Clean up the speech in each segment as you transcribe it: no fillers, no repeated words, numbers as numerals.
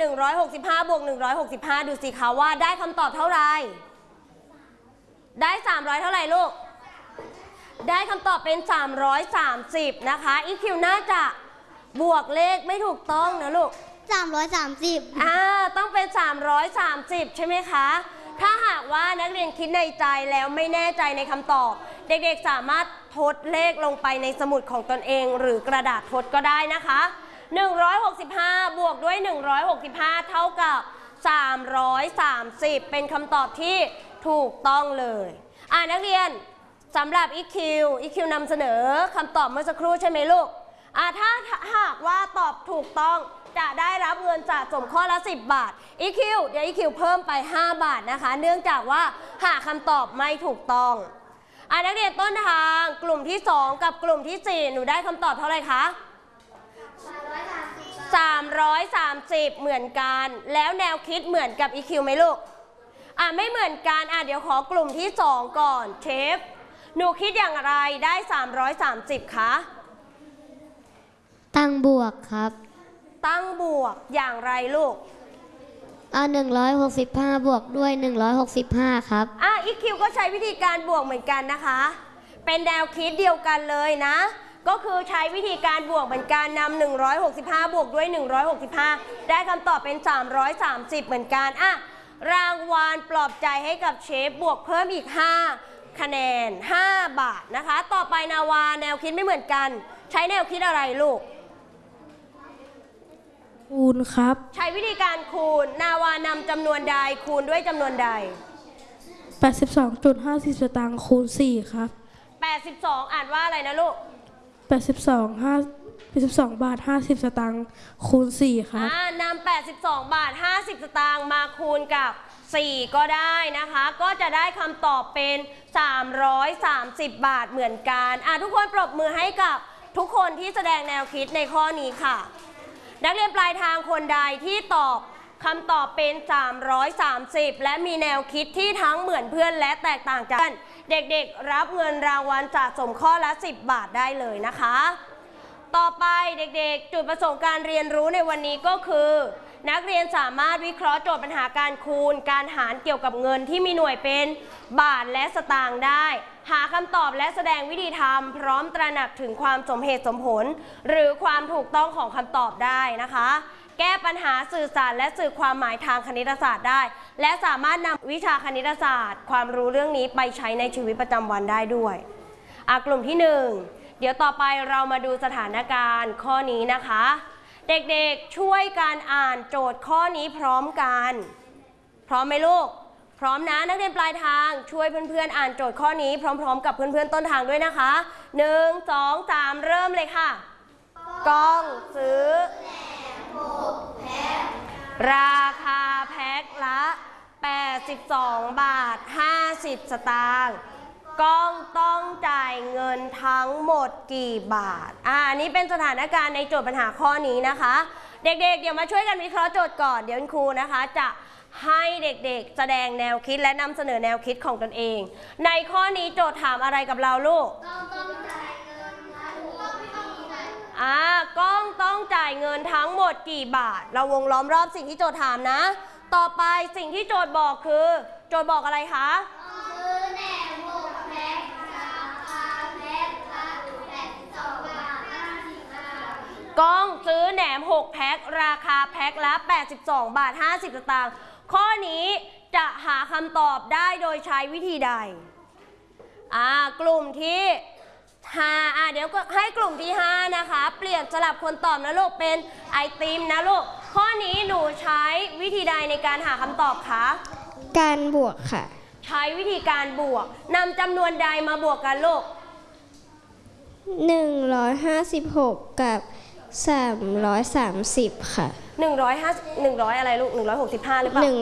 165บวก165ดูสิคะว่าได้คำตอบเท่าไหร่ได้300เท่าไหร่ลูกได้คำตอบเป็น330นะคะอีคิวน่าจะบวกเลขไม่ถูกต้องนะลูก330ต้องเป็น330ใช่ไหมคะถ้าหากว่านักเรียนคิดในใจแล้วไม่แน่ใจในคำตอบเด็กๆสามารถทดเลขลงไปในสมุดของตนเองหรือกระดาษทดก็ได้นะคะ165บวกด้วย165เท่ากับ330เป็นคำตอบที่ถูกต้องเลยนักเรียนสำหรับ EQ นำเสนอคำตอบเมื่อสักครู่ใช่ไหมลูกถ้าหากว่าตอบถูกต้องจะได้รับเงินสะสมข้อละ10 บาท EQ เดี๋ยว EQ เพิ่มไป5 บาทนะคะเนื่องจากว่าหาคำตอบไม่ถูกต้องนักเรียนต้นทางกลุ่มที่2กับกลุ่มที่4หนูได้คำตอบเท่าไหร่คะ330เหมือนกันแล้วแนวคิดเหมือนกับ EQ ไหมลูกไม่เหมือนกันเดี๋ยวขอกลุ่มที่2ก่อนเชฟหนูคิดอย่างไรได้330คะตั้งบวกครับตั้งบวกอย่างไรลูก 165บวกด้วย165ครับ EQ ก็ใช้วิธีการบวกเหมือนกันนะคะเป็นแนวคิดเดียวกันเลยนะก็คือใช้วิธีการบวกเหมือนกันนำ165บวกด้วย165ได้คำตอบเป็น330เหมือนกันรางวัลปลอบใจให้กับเชฟบวกเพิ่มอีก5คะแนน5 บาทนะคะต่อไปนาวาแนวคิดไม่เหมือนกันใช้แนวคิดอะไรลูกคูณครับใช้วิธีการคูณนาวานำจำนวนใดคูณด้วยจำนวนใด 82.50 สตางค์คูณ4ครับ 82อ่านว่าอะไรนะลูก 82 บาท 50 สตางค์คูณ4ครับนำ82 บาท 50 สตางค์มาคูณกับ4ก็ได้นะคะก็จะได้คำตอบเป็น330 บาทเหมือนกันทุกคนปรบมือให้กับทุกคนที่แสดงแนวคิดในข้อนี้ค่ะนักเรียนปลายทางคนใดที่ตอบคำตอบเป็น330และมีแนวคิดที่ทั้งเหมือนเพื่อนและแตกต่างกันเด็กๆรับเงินรางวัลสะสมข้อละ10 บาทได้เลยนะคะต่อไปเด็กๆจุดประสงค์การเรียนรู้ในวันนี้ก็คือนักเรียนสามารถวิเคราะห์โจทย์ปัญหาการคูณการหารเกี่ยวกับเงินที่มีหน่วยเป็นบาทและสตางค์ได้หาคำตอบและแสดงวิธีทำพร้อมตระหนักถึงความสมเหตุสมผลหรือความถูกต้องของคำตอบได้นะคะแก้ปัญหาสื่อสารและสื่อความหมายทางคณิตศาสตร์ได้และสามารถนำวิชาคณิตศาสตร์ความรู้เรื่องนี้ไปใช้ในชีวิตประจำวันได้ด้วยกลุ่มที่1เดี๋ยวต่อไปเรามาดูสถานการณ์ข้อนี้นะคะเด็กๆช่วยการอ่านโจทย์ข้อนี้พร้อมกันพร้อมไหมลูกพร้อมนะนักเรียนปลายทางช่วยเพื่อนๆอ่านโจทย์ข้อนี้พร้อมๆกับเพื่อนๆต้นทางด้วยนะคะ1 2 3เริ่มเลยค่ะกล้องซื้อราคาแพ็คละ82 บาท 50 สตางค์กล้องต้องจ่ายเงินทั้งหมดกี่บาทอันนี้เป็นสถานการณ์ในโจทย์ปัญหาข้อนี้นะคะเด็กๆเดี๋ยวมาช่วยกันวิเคราะห์โจทย์ก่อนเดี๋ยวคุณครูนะคะจะให้เด็กๆแสดงแนวคิดและนำเสนอแนวคิดของตนเองในข้อนี้โจทย์ถามอะไรกับเราลูกกล้องต้องจ่ายเงินทั้งหมดกี่บาทเราวงล้อมรอบสิ่งที่โจทย์ถามนะต่อไปสิ่งที่โจทย์บอกคือโจทย์บอกอะไรคะซื้อแหนม6 แพ็คราคาแพ็คละ82 บาท 50 สตางค์กล้องซื้อแหนม6 แพ็คราคาแพ็คละ82 บาท 50 สตางค์ข้อนี้จะหาคำตอบได้โดยใช้วิธีใดกลุ่มที่5เดี๋ยวก็ให้กลุ่มที่5นะคะเปลี่ยนสลับคนตอบนะลูกเป็นไอติมนะลูกข้อนี้หนูใช้วิธีใดในการหาคำตอบคะการบวกค่ะใช้วิธีการบวกนำจำนวนใดมาบวกกันลูก 156กับ330ค่ะ 100อะไรลูก165หรือเปล่า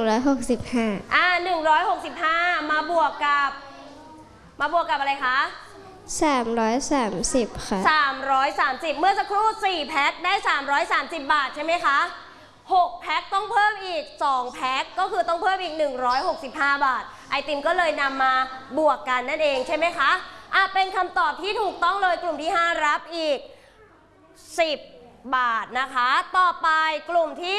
165มาบวกกับอะไรคะ 330ค่ะ 330เมื่อสักครู่4แพ็คได้330 บาทใช่ไหมคะ6แพ็คต้องเพิ่มอีก2แพ็คก็คือต้องเพิ่มอีก165 บาทไอติมก็เลยนำมาบวกกันนั่นเองใช่ไหมคะเป็นคำตอบที่ถูกต้องเลยกลุ่มที่5รับอีก10 บาทนะคะต่อไปกลุ่มที่